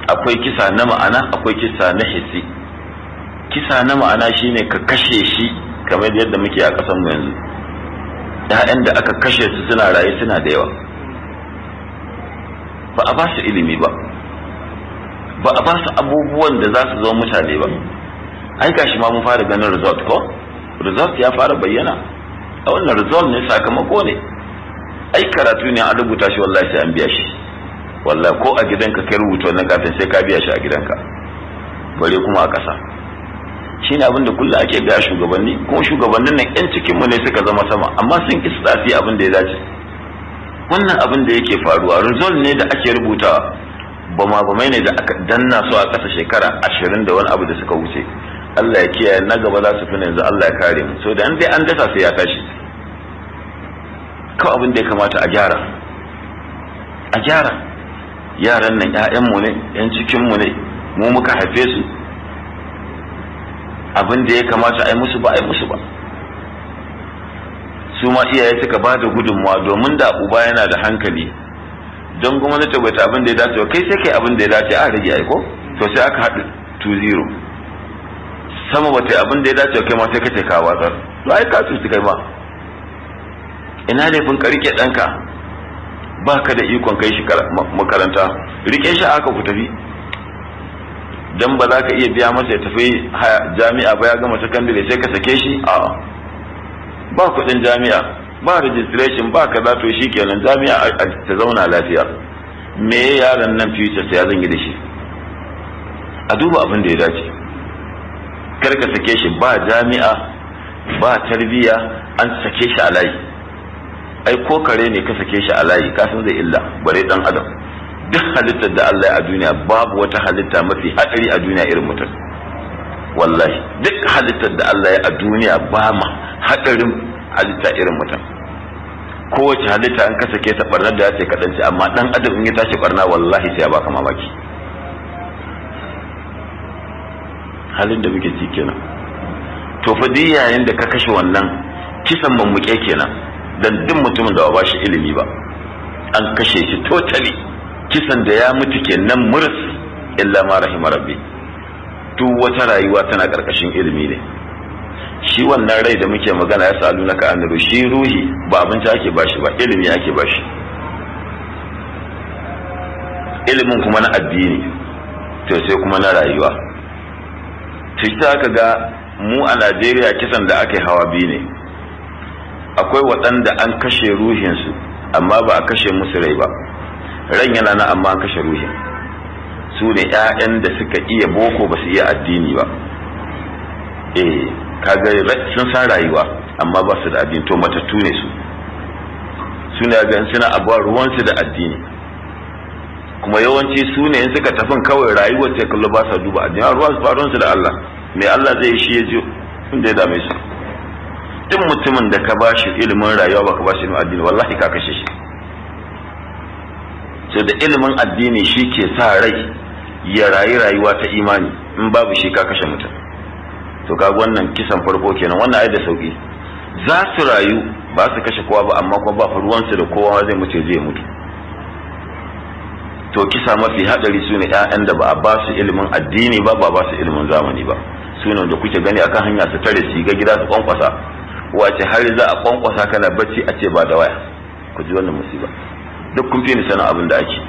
akwai kisa na ma'ana, akwai kisa na hissi. Kisa na ma'ana shine ka kashe shi kamar yadda muke a ƙasar mu yanzu. ‘Ya'yan da aka kashe su suna raye suna da yawa, ba a ba su ilimi ba, ba a ba su abubuwan da za su zama mutane ba. Ai gashi ma mun fara ganin result ko? Result ya fara bayyana. A wannan result ne, sakamako ne. Ai karatu ne an rubuta shi, wallahi sai an biya shi. Wallahi ko a gidanka kai rubuta wannan katin sai ka biya shi a gidanka, bare kuma a ƙasa. Shi ne abin da kullum ake gaya shugabanni, kuma shugabannin nan 'yan cikinmu ne suka zama sama, amma sun ki su abin da ya dace. Wannan abin da yake faruwa result ne da ake rubutawa, bama-bamai ne da aka danna su a ƙasa shekara 20 da wani abu da suka wuce. Allah ya kiyaye, na gaba za su fi yanzu, Allah ya kare mu. So da an dai an dasa sai ya tashi. Kawai abin da ya kamata a gyara. Yaran nan 'ya'yanmu ne, 'yan cikinmu ne, mu muka haife su. Abin da ya kamata a yi musu ba a yi musu ba. Su ma iyaye suka ba da gudunmawa, domin da uba yana da hankali, don gwamnati bai ta abin da ya dace, kai sai kai abin da ya dace, a rage aiko, to sai aka haɗu 2-0. Sama ba ta yi abin da ya dace, kai ma sai ka ce ka watsar, to ai ka cuci kai ma. Ina laifin ka rike ɗanka, ba ka da ikon kai shi makaranta, rike shi aka ku tafi. Dan ba za ka iya biya masa ya tafi jami'a ba, ya gama sakandare sai ka sake shi? A'a, ba kuɗin jami'a, ba registration, ba kaza, to shi kenan jami'a ta zauna lafiya. Me yaron nan future sai ya zan yi da shi? A duba abin da ya dace. Kar ka sake shi ba jami'a, ba tarbiyya, an sake shi a layi. Ai ko kare ne ka sake shi a layi, ka san zai illa, bare dan adam. Duk halittar da Allah ya a duniya, babu wata halitta mafi haɗari a duniya irin mutum. Wallahi duk halittar da Allah ya a duniya ba ma haɗarin halitta irin mutum. Kowace halitta an kasa ke ta barnar da ya ce kaɗan ce, amma ɗan adam in ya tashi barna wallahi sai ya baka mamaki. Halin da muke ci kenan. To fa duk yayin da ka kashe wannan, kisan mammuke kenan, dan duk mutumin da ba shi ilimi ba, an kashe shi totally. Kisan da ya mutu kenan murs, illa ma rahima rabbi. Duk wata rayuwa tana karkashin ilimi ne. Shi wannan rai da muke magana, ya salu naka annabi, shi ruhi ba abinci ake bashi ba, ilimi ake bashi. Ilimin kuma na addini, to sai kuma na rayuwa. Sai aka ga mu a Najeriya kisan da ake hawa biyu ne. Akwai waɗanda an kashe ruhinsu amma ba a kashe musu rai ba. Ran yana nan amma an kashe ruhin. Su ne 'ya'yan da suka iya boko ba su iya addini ba. Kaga sun san rayuwa amma ba su da addini, to matattu ne su. Suna ga suna abuwa ruwansu da addini, kuma yawanci su ne in suka tafin kawai rayuwar ta kallo, ba sa duba addini. Ruwansu da Allah, me Allah zai shi ya ji inda ya dame su. Duk mutumin da ka bashi ilimin rayuwa ba ka bashi ilimin addini, wallahi ka kashe shi. So da ilimin addini shi ke sa rai ya rayu rayuwa ta imani, in babu shi ka kashe mutum. To kaga wannan kisan farko kenan. Wannan ai da sauki, za su rayu ba su kashe kowa ba, amma kuma ba ruwansu da kowa zai mutu zai mutu. To kisa mafi hadari sune 'ya'yan da ba a ba su ilimin addini ba, ba su ilimin zamani ba. Sune da kuke gani akan hanya su tare su ga gida su kwankwasa, wace har za a kwankwasa kana bacci a ce ba da waya. Ku ji wannan musiba. Duk kun fi ni sanin abin da ake.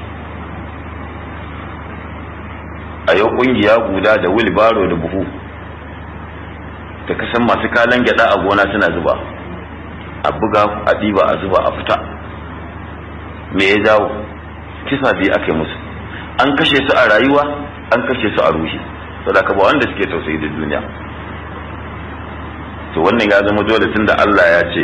A yau kungiya guda da wilbaro da buhu, da kasan masu kalan gyada a gona suna zuba, a buga a ɗiba a zuba a fita. Me ya jawo? Kisa biyu aka yi musu. An kashe su a rayuwa, an kashe su a ruhi. Saboda ka ba wanda suke tausayi da duniya. To wannan ya zama dole, tunda Allah ya ce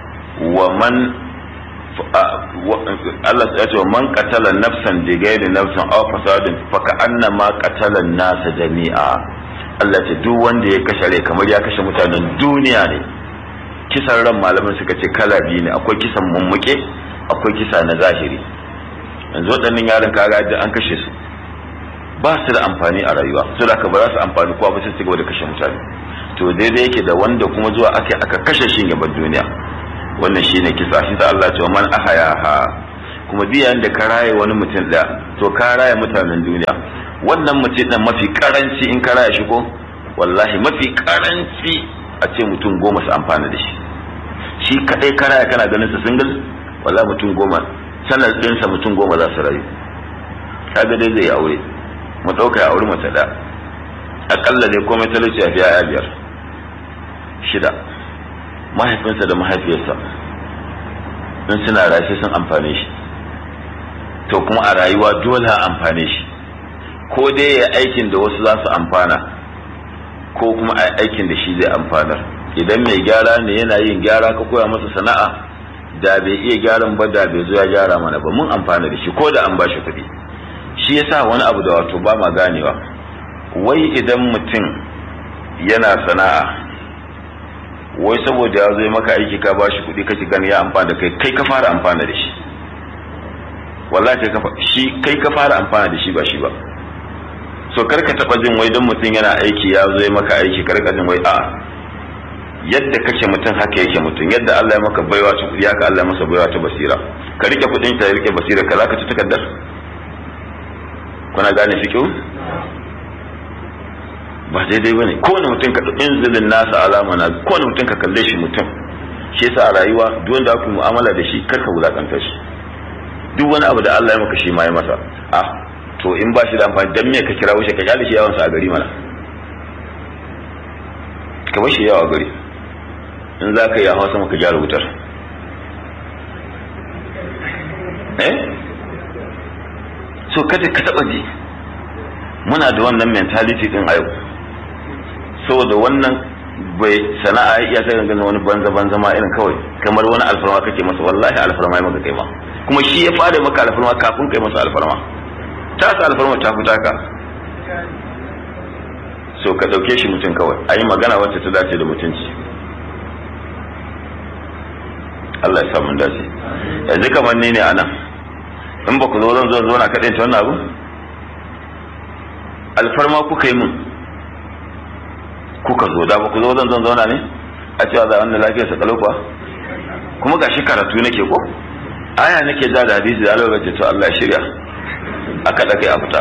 Allah ya ce wa man qatala nafsan bi ghairi nafsin aw fasadin fa ka'annama qatala an-nasa jami'a. Allah ce duk wanda ya kashe rai kamar ya kashe mutanen duniya ne. Kisan ran malaman suka ce kala biyu ne, akwai kisan mummuke, akwai kisa na zahiri. Yanzu waɗannan yaran kaga da an kashe su, ba su da amfani a rayuwa, saboda ka ba za su amfani kowa ba, sai su gaba da kashe mutane. To daidai yake da wanda kuma zuwa aka kashe shi gaban duniya. Wannan shine kisa. Shi sa Allah ce wa man ahayaha, kuma biyan da ka raye wani mutum da, to ka raye mutanen duniya. wannan mace ɗin mafi karanci in ka raya shi ko wallahi mafi karanci a ce mutum 10 su amfana da shi kadai ka raya kana ganin sa single wallahi mutum 10 sanar ɗinsa mutum 10 za su rayu. kaga dai zai aure mu ɗauka ya aure mace da akalla dai komai talauci ya fi yaya 5 6 mahaifinsa da mahaifiyarsa in suna rashi sun amfane shi to kuma a rayuwa dole a amfane shi ko dai ya aikin da wasu za su amfana ko kuma a aikin da shi zai amfanar. idan mai gyara ne yana yin gyara ka koya masa sana'a da bai iya gyaran ba da bai zo ya gyara mana ba mun amfana da shi ko da an ba shi kuɗi. shi yasa wani abu da wato ba ma ganewa wai idan mutum yana sana'a wai saboda ya zo maka aiki ka ba shi kuɗi kake gani ya amfana da kai ka fara amfana da shi wallahi kai ka fara amfana da shi ba shi ba. so karka taba jin wai don mutum yana aiki ya zo maka aiki karka jin wai a yadda kake mutum haka yake mutum yadda Allah ya maka baiwa ta kudi haka Allah ya masa baiwa ta basira ka rike kudin ta rike basira ka zaka ci takaddar. kuna gane fikihu ba daidai bane kowane mutum ka inzilin nasa alama na kowane mutum ka kalle shi mutum. shi yasa a rayuwa duk wanda aka mu'amala da shi karka wulakanta shi duk wani abu da Allah ya maka shi ma ya masa to in ba shi da amfani dan me ka kira wuce ka kyale shi yawan sa a gari mana ka bar shi yawa a gari in za ka yi hawa sama ka gyara wutar so kada ka taba ji muna da wannan mentality din a yau saboda wannan bai sana'a ya ta ganin wani banza ma irin kawai kamar wani alfarma kake masa wallahi alfarma ya maka kai ma kuma shi ya fara maka alfarma kafin kai masa alfarma ta sa alfarma ta fita ka so ka dauke shi mutum kawai ayi magana wacce ta dace da mutunci. Allah ya samu dace. yanzu kamar ni ne anan in ba ku zo zan zo na kaɗai ta wannan abu alfarma kuka yi mun kuka zo da ba ku zo zan zauna ne a cewa za wannan lafiyarsa kalau kuwa kuma gashi karatu nake ko aya nake ja da hadisi da Allah ya ce to Allah ya shirya aka da kai a fita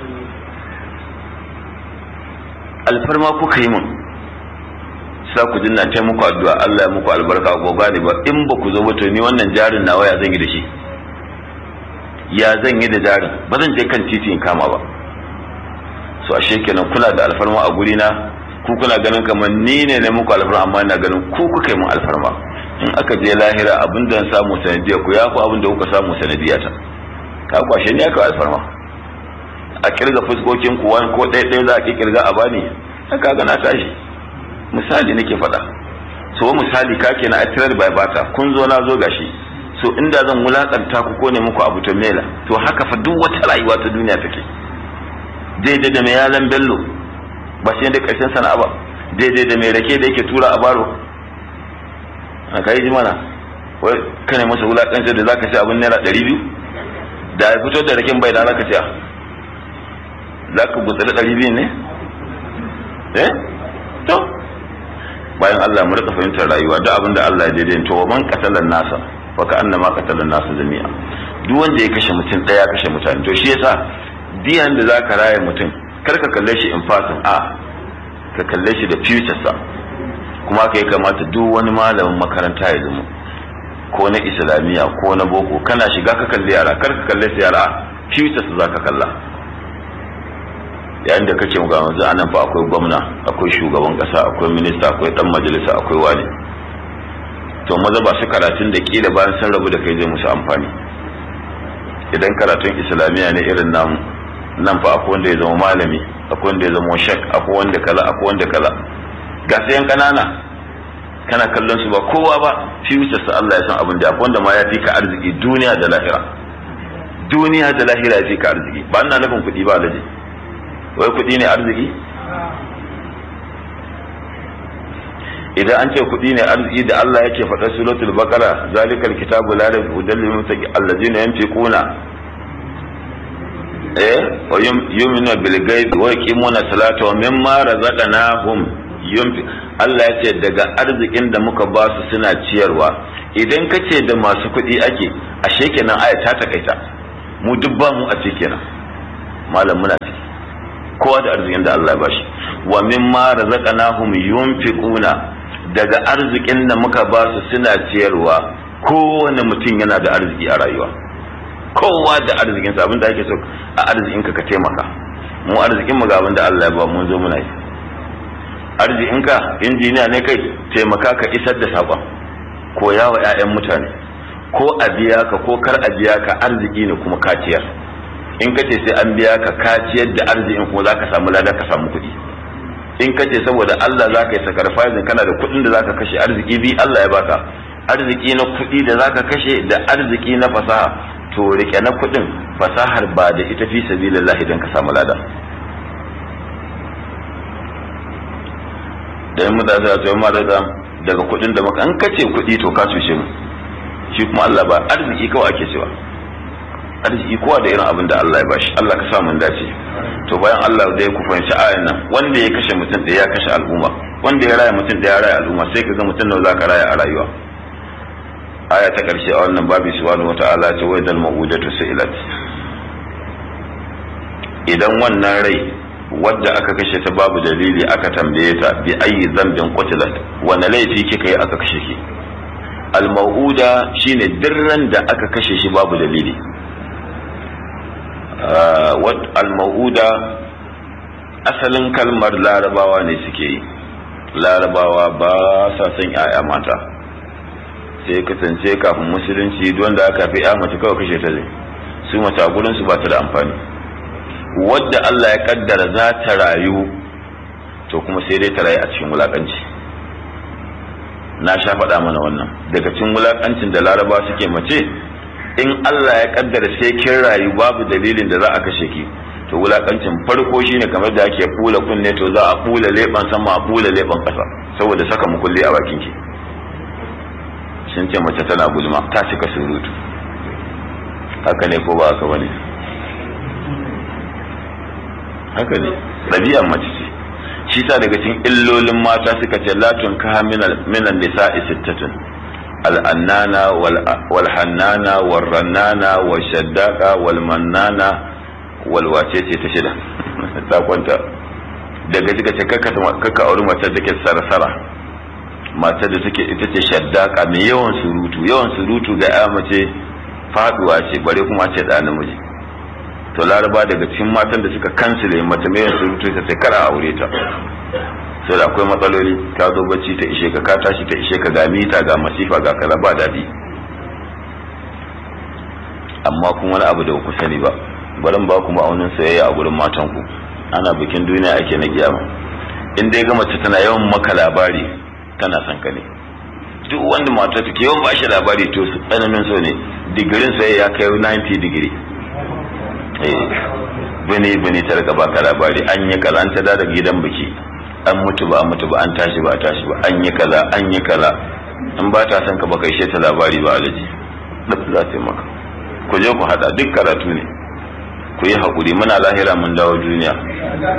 alfarma kuka yi mun sa ku dinna ta muku addu'a Allah ya muku albarka ko gane ba in ba ku zo ba to ni wannan jarin nawa ya zan yi da shi ya zan yi da jarin ba zan je kan titi in kama ba. so ashe kenan kula da alfarma a guri na ku kuna ganin kamar ni ne muku alfarma amma ina ganin ku kuka yi mun alfarma in aka je lahira abin da samu sanadiya ku ya ku abin da kuka samu sanadiya ta ka kwashe ni aka alfarma a kirga fuskokin ku wani ko ɗaya za a kirga a bani aka ga na tashi misali nake faɗa so misali ka kenan a tirar bai bata kun zo na zo gashi so inda zan wulakanta ku ko ne muku abu to mela to haka fa duk wata rayuwa ta duniya take daidai da mai yalan bello ba shi da ƙarshen sana'a ba daidai da mai rake da yake tura a baro a kai ji mana wai kane masa wulakanci da zaka ci abin naira 200 da ya fito da raken bai da zaka ci zaka gutsuri 200 ne to bayan Allah mu rika fahimtar rayuwa duk abin da Allah ya daidai to man qatalan nasa wa ka annama qatalan nasa jami'a duk wanda ya kashe mutum daya ya kashe mutane to shi yasa diyan da zaka raye mutum kar ka kalle shi in fasin ka kalle shi da future sa kuma kai kamata duk wani malamin makaranta ya zama ko na islamiya ko na boko kana shiga ka kalle yara kar ka kalle su yara future sa zaka kalla yayin da kake ga yanzu anan fa akwai gwamna akwai shugaban kasa akwai minista akwai dan majalisa akwai wani to maza ba su karatun da kila bayan sun rabu da kai zai musu amfani idan karatun islamiya ne irin namu nan fa akwai wanda ya zama malami akwai wanda ya zama shek akwai wanda kaza ga sayan kanana kana kallon su ba kowa ba future sa Allah ya san abin da akwai wanda ma ya fi ka arziki duniya da lahira ya fi ka arziki ba ina nufin kuɗi ba alaji wai kuɗi ne arziki idan an ce kuɗi ne arziki da Allah yake faɗa suratul baqara zalikal kitabu la raiba hudan lil muttaqin allazina yunfiquna wa yu'minuna bil ghaibi wa yuqimuna salata wa mimma razaqnahum yunfiq Allah ya ce daga arzikin da muka ba su suna ciyarwa idan kace da masu kuɗi ake ashe kenan aya ta takaita mu duk ba mu a ce kenan malam muna ciki kowa da arzikin da Allah ya bashi. Wa mimma razaqnahum yunfiquna, daga arzikin da muka ba su suna ciyarwa. Kowane mutum yana da arziki a rayuwa, kowa da arzikinsa. Abinda ake so a arzikinka ka taimaka. Mu arzikin mu ga abinda Allah ya ba mun zo muna yi. Arzikinka injiniya ne kai, taimaka ka isar da saƙon, koya wa 'ya'yan mutane, ko a biya ka ko kar a biya ka, arziki ne kuma kaciyar. In ka ce sai an biya ka kaciyar da arzikin kuma za ka samu lada, ka samu kuɗi. In ka ce saboda Allah za ka yi sacrificing, kana da kuɗin da za ka kashe, arziki bi Allah ya baka, arziki na kuɗi da za ka kashe da arziki na fasaha, to rike na kuɗin, fasahar ba da ita fi sabilillah idan ka samu lada. Da yin mutane da tsohon ma daga kuɗin da maka, an kace kuɗi to ka cuce mu. Shi kuma Allah ba arziki kawai ake cewa, arziki kowa da irin abin da Allah ya bashi. Allah ka sa mun dace. To bayan Allah da ya ku fahimci ayan nan, wanda ya kashe mutum da ya kashe al'umma, wanda ya raya mutum da ya raya al'umma, sai ka ga mutum nawa za ka raya a rayuwa. Aya ta karshe a wannan babu subhanahu wata'ala ce wai dal ma'udatu sa'ilat, idan wannan rai wadda aka kashe ta babu dalili aka tambaye ta bi ayi zambin qutilat, wani laifi kika yi aka kashe ki. Al ma'uda shine dirran da aka kashe shi babu dalili. Al ma'uda asalin kalmar larabawa ne suke yi, larabawa ba sa son 'ya'ya mata, sai kasance kafin musulunci duk wanda aka fi 'ya mace kawai kashe ta zai, su mace a gurin su ba ta da amfani. Wadda Allah ya kaddara za ta rayu, to kuma sai dai ta rayu a cikin wulakanci. Na sha faɗa mana wannan, daga cikin wulakancin da laraba suke mace, in Allah ya kaddara sai kin rayu babu dalilin da za a kashe ki, to wulakancin farko shine kamar da ake fula kunne, to za a fula leban sama, a fula leban ƙasa, saboda saka mukulli a bakin ki. Sun ce mace tana gulma, ta cika surutu. Haka ne ko ba haka bane? Haka ne, ɗabi'ar mace ce. Shi sa daga cikin illolin mata suka ce la tunkaha minan nisa'i sittatun: al'annana wal hannana wal rannana wal shaddaka wal mannana wal wace ce ta shida ta kwanta. Daga suka ce kaka auri mace da take sarasara, mace da take ita ce shaddaka mai yawan surutu ga ya mace faduwa ce, bare kuma ce da namiji. To laraba daga cikin matan da suka kansile mace mai surutu ta sai kara aure ta, sai da akwai matsaloli. ka zo bacci ta ishe ka tashi ta ishe ka, ga mita ga masifa ga kaza ba dadi. Amma kuma wani abu da ku sani ba, barin ba ku ma'aunin sayayya a gurin matan ku, ana bikin duniya ake na kiyama. In dai ga mace tana yawan maka labari, tana son ka ne. Duk wanda mata take yawan ba shi labari, to su tsananin so ne, digirin sayayya ya kai 90 digiri. Bini ta rika baka labari, an yi kaza, an ta da gidan biki, an mutu ba, an tashi ba, an yi kaza. In ba ta son ka baka ishe ta labari ba, alaji duk za ta yi maka. Ku je ku hada, duk karatu ne, ku yi haƙuri, muna lahira mun dawo duniya.